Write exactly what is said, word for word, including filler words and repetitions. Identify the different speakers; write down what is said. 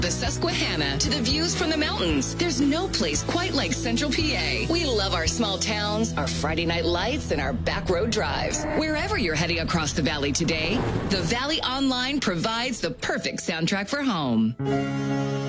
Speaker 1: the Susquehanna to the views from the mountains. There's no place quite like Central P A. We love our small towns, our Friday night lights, and our back road drives. Wherever you're heading across the valley today, the Valley Online provides the perfect soundtrack for home.